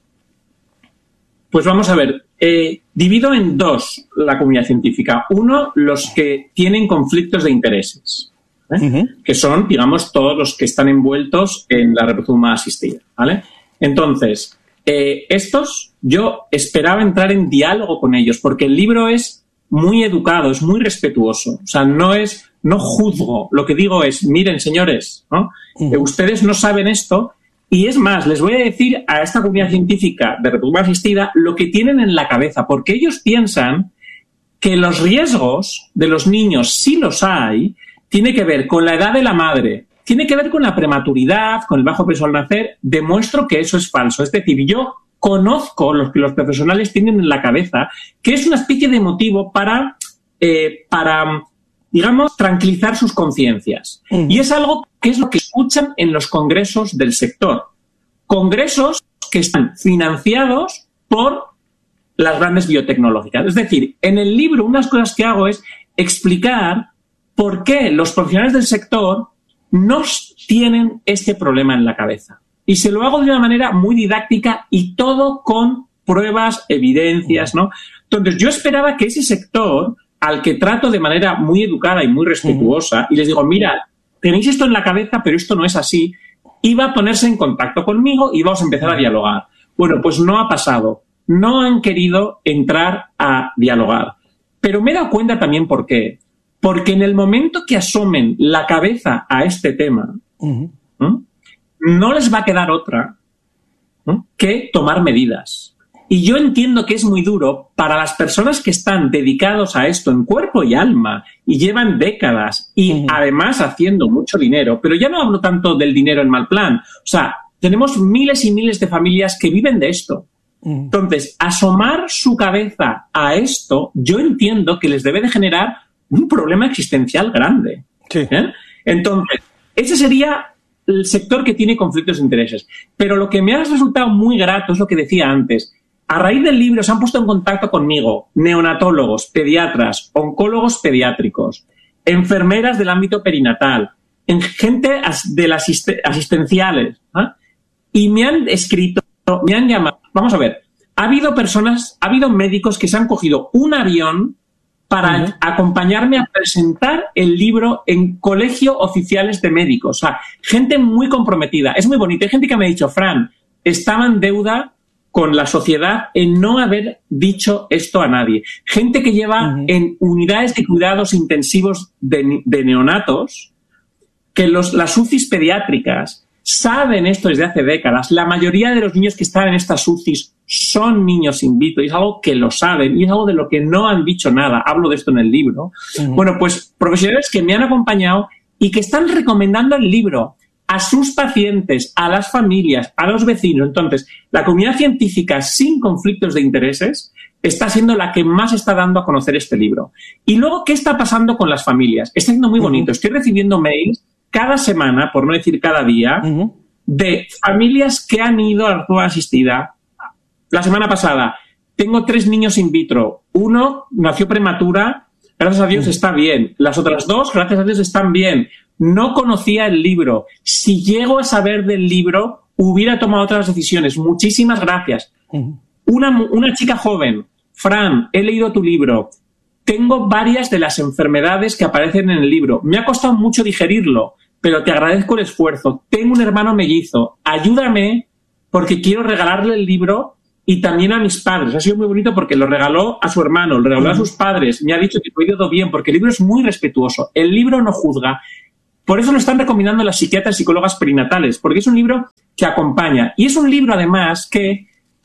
Pues vamos a ver, eh, divido en dos la comunidad científica. Uno, los que tienen conflictos de intereses, ¿eh? Uh-huh. Que son, digamos, todos los que están envueltos en la reproducción humana asistida, ¿vale? Entonces, eh, estos, yo esperaba entrar en diálogo con ellos, porque el libro es muy educado, es muy respetuoso. O sea, no es, no juzgo. Lo que digo es, miren, señores, ¿no? Uh-huh. Eh, ustedes no saben esto. Y es más, les voy a decir a esta comunidad científica de reproducción asistida lo que tienen en la cabeza, porque ellos piensan que los riesgos de los niños, si los hay, tiene que ver con la edad de la madre, tiene que ver con la prematuridad, con el bajo peso al nacer. Demuestro que eso es falso. Es decir, yo conozco lo que los profesionales tienen en la cabeza, que es una especie de motivo para, eh, para digamos, tranquilizar sus conciencias. Uh-huh. Y es algo que es lo que escuchan en los congresos del sector. Congresos que están financiados por las grandes biotecnológicas. Es decir, en el libro unas cosas que hago es explicar por qué los profesionales del sector no tienen este problema en la cabeza. Y se lo hago de una manera muy didáctica y todo con pruebas, evidencias, ¿no? Entonces, yo esperaba que ese sector, al que trato de manera muy educada y muy respetuosa, y les digo, mira, tenéis esto en la cabeza, pero esto no es así, iba a ponerse en contacto conmigo y vamos a empezar a dialogar. Bueno, pues no ha pasado. No han querido entrar a dialogar. Pero me he dado cuenta también por qué. Porque en el momento que asomen la cabeza a este tema, uh-huh. ¿no? no les va a quedar otra, ¿no? que tomar medidas. Y yo entiendo que es muy duro para las personas que están dedicados a esto en cuerpo y alma y llevan décadas y uh-huh. además haciendo mucho dinero, pero ya no hablo tanto del dinero en mal plan. O sea, tenemos miles y miles de familias que viven de esto. Uh-huh. Entonces, asomar su cabeza a esto, yo entiendo que les debe de generar un problema existencial grande. Sí. ¿eh? Entonces, ese sería el sector que tiene conflictos de intereses. Pero lo que me ha resultado muy grato es lo que decía antes. A raíz del libro se han puesto en contacto conmigo neonatólogos, pediatras, oncólogos pediátricos, enfermeras del ámbito perinatal, en gente de las asist- asistenciales, ¿eh? y me han escrito, me han llamado. Vamos a ver, ha habido personas, ha habido médicos que se han cogido un avión para uh-huh. acompañarme a presentar el libro en colegio oficiales de médicos. O sea, gente muy comprometida. Es muy bonito. Hay gente que me ha dicho, Fran, estaba en deuda con la sociedad en no haber dicho esto a nadie. Gente que lleva uh-huh. en unidades de cuidados intensivos de, de neonatos, que los, las U C Is pediátricas saben esto desde hace décadas. La mayoría de los niños que están en estas U C Is son niños in vitro y es algo que lo saben y es algo de lo que no han dicho nada. Hablo de esto en el libro. Uh-huh. Bueno, pues profesionales que me han acompañado y que están recomendando el libro a sus pacientes, a las familias, a los vecinos. Entonces, la comunidad científica sin conflictos de intereses está siendo la que más está dando a conocer este libro. Y luego, ¿qué está pasando con las familias? Está siendo muy bonito. Uh-huh. Estoy recibiendo mails cada semana, por no decir cada día, uh-huh. de familias que han ido a la reproducción asistida. La semana pasada, tengo tres niños in vitro. Uno nació prematura, gracias a Dios uh-huh. está bien. Las otras dos, gracias a Dios, están bien. No conocía el libro. Si llego a saber del libro, hubiera tomado otras decisiones. Muchísimas gracias. Uh-huh. Una, una chica joven, Fran, he leído tu libro. Tengo varias de las enfermedades que aparecen en el libro. Me ha costado mucho digerirlo, pero te agradezco el esfuerzo. Tengo un hermano mellizo. Ayúdame porque quiero regalarle el libro y también a mis padres. Ha sido muy bonito porque lo regaló a su hermano, lo regaló uh-huh. a sus padres. Me ha dicho que lo he ido bien porque el libro es muy respetuoso. El libro no juzga. Por eso lo están recomendando las psiquiatras y psicólogas perinatales, porque es un libro que acompaña. Y es un libro, además, que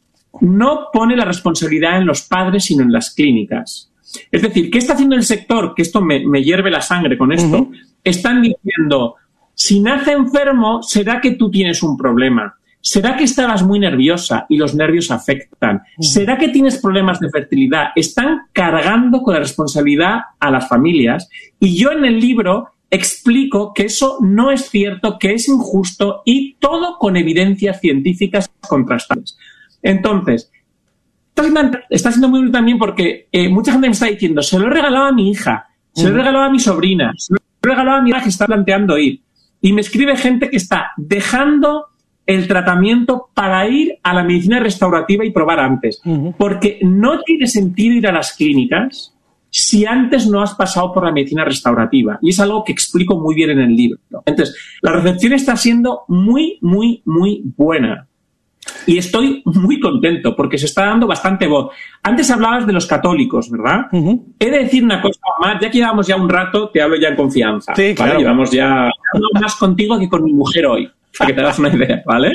no pone la responsabilidad en los padres, sino en las clínicas. Es decir, ¿qué está haciendo el sector? Que esto me, me hierve la sangre con esto. Uh-huh. Están diciendo, si nace enfermo, será que tú tienes un problema. ¿Será que estabas muy nerviosa y los nervios afectan? ¿Será que tienes problemas de fertilidad? Están cargando con la responsabilidad a las familias. Y yo en el libro explico que eso no es cierto, que es injusto y todo con evidencias científicas contrastadas. Entonces, está siendo muy útil también porque eh, mucha gente me está diciendo, se lo he regalado a mi hija, se lo he regalado a mi sobrina, se lo he regalado a mi hija que está planteando ir. Y me escribe gente que está dejando el tratamiento para ir a la medicina restaurativa y probar antes. Uh-huh. Porque no tiene sentido ir a las clínicas si antes no has pasado por la medicina restaurativa. Y es algo que explico muy bien en el libro. Entonces, la recepción está siendo muy, muy, muy buena. Y estoy muy contento porque se está dando bastante voz. Antes hablabas de los católicos, ¿verdad? Uh-huh. He de decir una cosa más. Ya que llevamos ya un rato, te hablo ya en confianza. Sí, claro. ¿Vale? Llevamos ya hablo más contigo que con mi mujer hoy, para que te hagas una idea, ¿vale?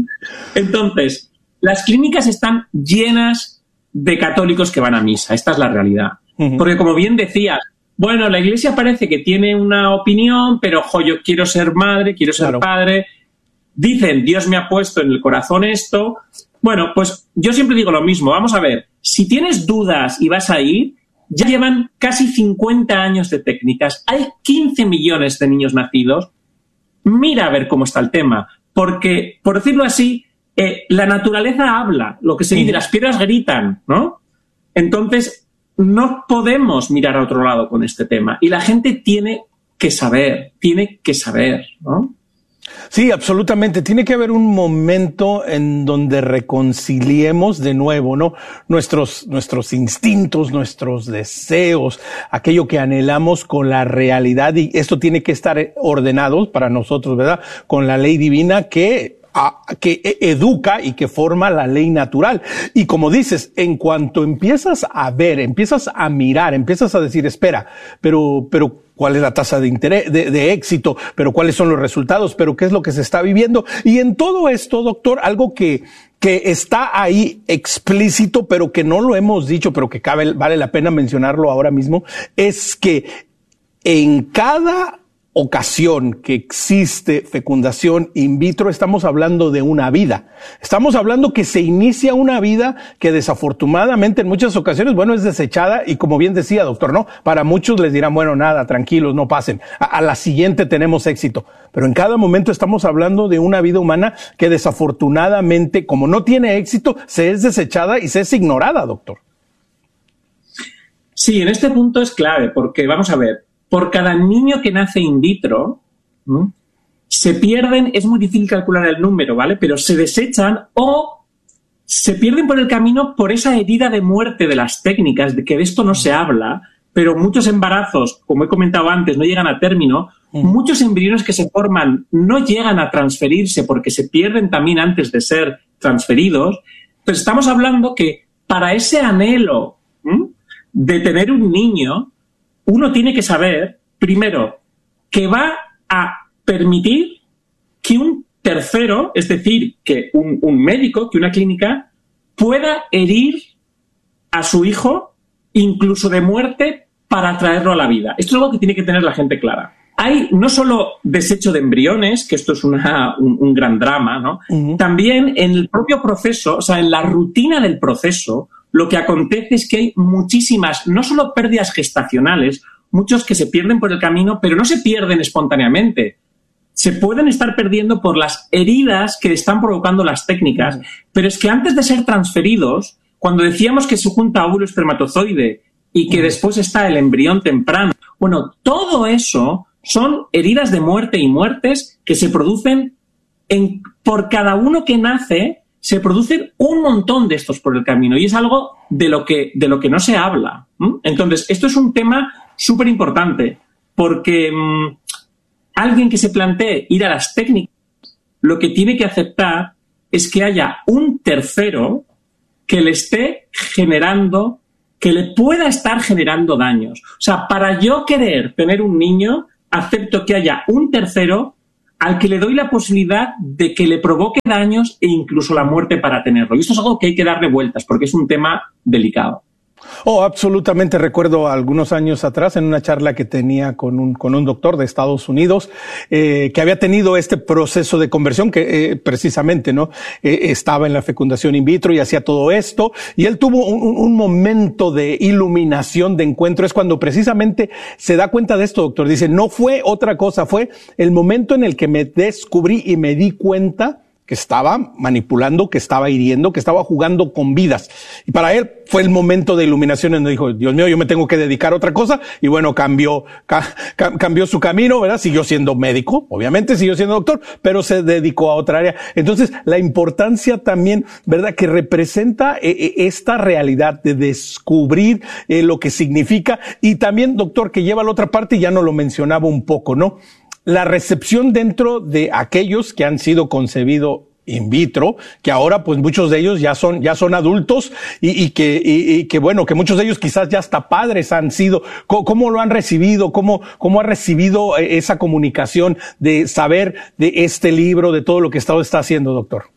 Entonces, las clínicas están llenas de católicos que van a misa. Esta es la realidad. Uh-huh. Porque, como bien decías, bueno, la Iglesia parece que tiene una opinión, pero, jo, yo quiero ser madre, quiero ser claro. padre. Dicen, Dios me ha puesto en el corazón esto. Bueno, pues yo siempre digo lo mismo. Vamos a ver, si tienes dudas y vas a ir, ya llevan casi cincuenta años de técnicas. Hay quince millones de niños nacidos. Mira a ver cómo está el tema. Porque, por decirlo así, eh, la naturaleza habla. Lo que se dice, las piedras gritan, ¿no? Entonces, no podemos mirar a otro lado con este tema. Y la gente tiene que saber, tiene que saber, ¿no? Sí, absolutamente. Tiene que haber un momento en donde reconciliemos de nuevo, ¿no? Nuestros, nuestros instintos, nuestros deseos, aquello que anhelamos con la realidad, y esto tiene que estar ordenado para nosotros, ¿verdad? Con la ley divina que A, que educa y que forma la ley natural. Y como dices, en cuanto empiezas a ver, empiezas a mirar, empiezas a decir, espera, pero, pero, ¿cuál es la tasa de interés, de, de éxito? ¿Pero cuáles son los resultados? ¿Pero qué es lo que se está viviendo? Y en todo esto, doctor, algo que, que está ahí explícito, pero que no lo hemos dicho, pero que cabe, vale la pena mencionarlo ahora mismo, es que en cada ocasión que existe fecundación in vitro, estamos hablando de una vida. Estamos hablando que se inicia una vida que desafortunadamente en muchas ocasiones, bueno, es desechada y como bien decía, doctor, ¿no? Para muchos les dirán, bueno, nada, tranquilos, no pasen. A, a la siguiente tenemos éxito. Pero en cada momento estamos hablando de una vida humana que desafortunadamente, como no tiene éxito, se es desechada y se es ignorada, doctor. Sí, en este punto es clave porque, vamos a ver, por cada niño que nace in vitro, ¿no?, se pierden, es muy difícil calcular el número, ¿vale? Pero se desechan o se pierden por el camino por esa herida de muerte de las técnicas, de que de esto no se habla, pero muchos embarazos, como he comentado antes, no llegan a término. Mm. Muchos embriones que se forman no llegan a transferirse porque se pierden también antes de ser transferidos. Entonces estamos hablando que para ese anhelo, ¿m?, de tener un niño, uno tiene que saber, primero, que va a permitir que un tercero, es decir, que un, un médico, que una clínica, pueda herir a su hijo, incluso de muerte, para traerlo a la vida. Esto es algo que tiene que tener la gente clara. Hay no solo desecho de embriones, que esto es una, un, un gran drama, ¿no? Uh-huh. También en el propio proceso, o sea, en la rutina del proceso, lo que acontece es que hay muchísimas, no solo pérdidas gestacionales, muchos que se pierden por el camino, pero no se pierden espontáneamente. Se pueden estar perdiendo por las heridas que están provocando las técnicas, pero es que antes de ser transferidos, cuando decíamos que se junta óvulo espermatozoide y que después está el embrión temprano, bueno, todo eso son heridas de muerte y muertes que se producen en, por cada uno que nace. Se producen un montón de estos por el camino y es algo de lo que, de lo que no se habla. ¿Mm? Entonces, esto es un tema súper importante porque mmm, alguien que se plantee ir a las técnicas, lo que tiene que aceptar es que haya un tercero que le esté generando, que le pueda estar generando daños. O sea, para yo querer tener un niño, acepto que haya un tercero al que le doy la posibilidad de que le provoque daños e incluso la muerte para tenerlo. Y esto es algo que hay que darle vueltas porque es un tema delicado. Oh, absolutamente. Recuerdo algunos años atrás en una charla que tenía con un, con un doctor de Estados Unidos, eh, que había tenido este proceso de conversión que eh, precisamente, ¿no? Eh, estaba en la fecundación in vitro y hacía todo esto. Y él tuvo un, un momento de iluminación, de encuentro. Es cuando precisamente se da cuenta de esto, doctor. Dice, no fue otra cosa, fue el momento en el que me descubrí y me di cuenta que estaba manipulando, que estaba hiriendo, que estaba jugando con vidas. Y para él fue el momento de iluminación en donde dijo, Dios mío, yo me tengo que dedicar a otra cosa. Y bueno, cambió, ca, cambió su camino, ¿verdad? Siguió siendo médico, obviamente siguió siendo doctor, pero se dedicó a otra área. Entonces, la importancia también, ¿verdad? Que representa eh, esta realidad de descubrir eh, lo que significa. Y también, doctor, que lleva a la otra parte, ya nos lo mencionaba un poco, ¿no? La recepción dentro de aquellos que han sido concebidos in vitro, que ahora pues muchos de ellos ya son ya son adultos y, y que y, y que bueno, que muchos de ellos quizás ya hasta padres han sido. ¿Cómo, cómo lo han recibido? ¿Cómo, cómo ha recibido esa comunicación de saber de este libro, de todo lo que Estado está haciendo, doctor?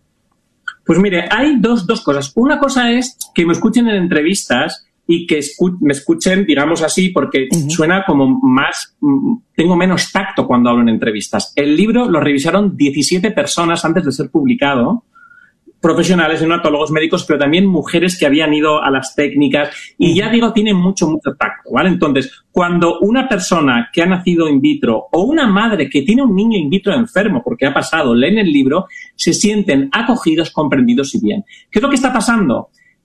Pues mire, hay dos, dos cosas. Una cosa es que me escuchen en entrevistas y que escu- me escuchen, digamos así, porque uh-huh. suena como más, tengo menos tacto cuando hablo en entrevistas. El libro lo revisaron diecisiete personas antes de ser publicado, profesionales, neonatólogos, médicos, pero también mujeres que habían ido a las técnicas y uh-huh. ya digo, tienen mucho, mucho tacto, ¿vale? Entonces, cuando una persona que ha nacido in vitro o una madre que tiene un niño in vitro enfermo, porque ha pasado, leen el libro, se sienten acogidos, comprendidos y bien. ¿Qué es lo que está pasando?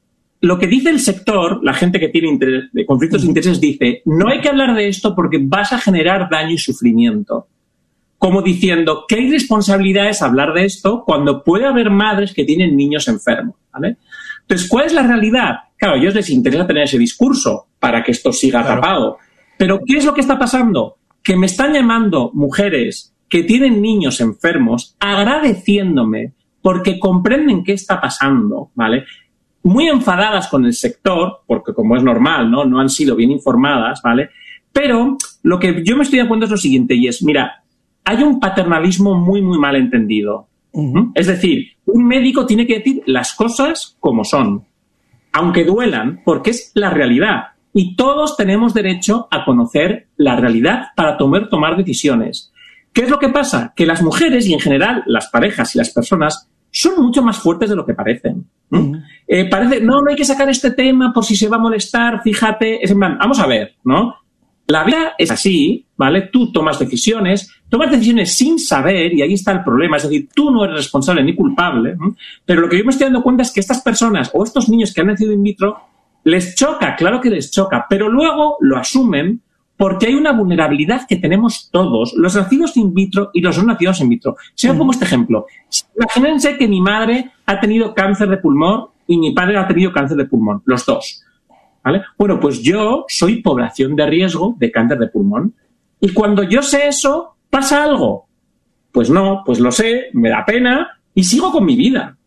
Lo que dice el sector, la gente que tiene interés, de conflictos de intereses, dice, no hay que hablar de esto porque vas a generar daño y sufrimiento. Como diciendo, ¿qué irresponsabilidad es hablar de esto cuando puede haber madres que tienen niños enfermos? ¿Vale? Entonces, ¿cuál es la realidad? Claro, a ellos les interesa tener ese discurso para que esto siga claro. tapado. Pero, ¿qué es lo que está pasando? Que me están llamando mujeres que tienen niños enfermos agradeciéndome porque comprenden qué está pasando, ¿vale? Muy enfadadas con el sector, porque como es normal, ¿no? No han sido bien informadas, ¿vale? Pero lo que yo me estoy dando cuenta es lo siguiente, y es, mira, hay un paternalismo muy, muy mal entendido. Uh-huh. Es decir, un médico tiene que decir las cosas como son, aunque duelan, porque es la realidad. Y todos tenemos derecho a conocer la realidad para tomar, tomar decisiones. ¿Qué es lo que pasa? Que las mujeres y en general las parejas y las personas son mucho más fuertes de lo que parecen. ¿Mm? Uh-huh. Eh, parece, no, no hay que sacar este tema por si se va a molestar, fíjate. Es en plan, vamos a ver, ¿no? La vida es así, ¿vale? Tú tomas decisiones, tomas decisiones sin saber y ahí está el problema. Es decir, tú no eres responsable ni culpable, ¿eh? Pero lo que yo me estoy dando cuenta es que estas personas o estos niños que han nacido in vitro les choca, claro que les choca, pero luego lo asumen porque hay una vulnerabilidad que tenemos todos, los nacidos in vitro y los no nacidos in vitro. Si yo pongo este ejemplo, imagínense que mi madre ha tenido cáncer de pulmón y mi padre ha tenido cáncer de pulmón, los dos, ¿vale? Bueno, pues yo soy población de riesgo de cáncer de pulmón. Y cuando yo sé eso, ¿pasa algo? Pues no, pues lo sé, me da pena y sigo con mi vida.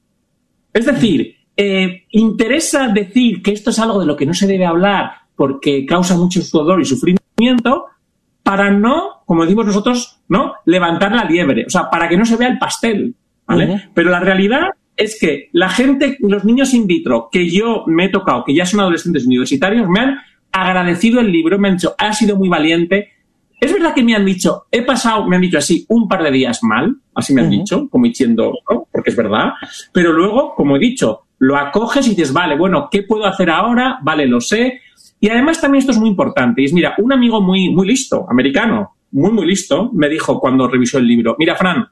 Es decir, eh, interesa decir que esto es algo de lo que no se debe hablar porque causa mucho dolor y sufrimiento, para no, como decimos nosotros, ¿no? Levantar la liebre, o sea, para que no se vea el pastel, ¿vale? Uh-huh. Pero la realidad es que la gente, los niños in vitro que yo me he tocado, que ya son adolescentes universitarios, me han agradecido el libro, me han dicho, ha sido muy valiente. Es verdad que me han dicho, he pasado, me han dicho así, un par de días mal, así me han uh-huh. dicho, como diciendo, ¿no? Porque es verdad, pero luego, como he dicho, lo acoges y dices, vale, bueno, ¿qué puedo hacer ahora? Vale, lo sé. Y además también esto es muy importante. Y es, mira, un amigo muy, muy listo, americano, muy, muy listo, me dijo cuando revisó el libro, mira, Fran,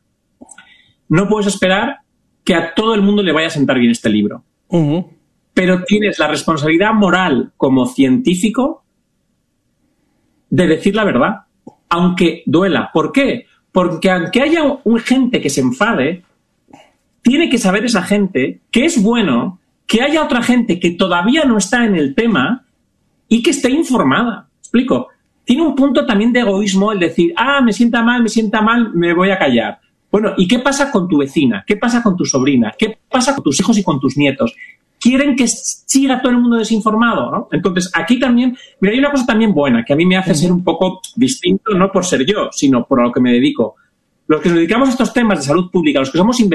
no puedes esperar que a todo el mundo le vaya a sentar bien este libro. Uh-huh. Pero tienes la responsabilidad moral como científico de decir la verdad, aunque duela. ¿Por qué? Porque aunque haya un gente que se enfade, tiene que saber esa gente que es bueno que haya otra gente que todavía no está en el tema y que esté informada. ¿Explico? Tiene un punto también de egoísmo el decir, ah, me sienta mal, me sienta mal, me voy a callar. Bueno, ¿y qué pasa con tu vecina? ¿Qué pasa con tu sobrina? ¿Qué pasa con tus hijos y con tus nietos? ¿Quieren que siga todo el mundo desinformado, ¿no? Entonces, aquí también, mira, hay una cosa también buena que a mí me hace ser un poco distinto, no por ser yo, sino por lo que me dedico. Los que nos dedicamos a estos temas de salud pública, los que somos investigadores,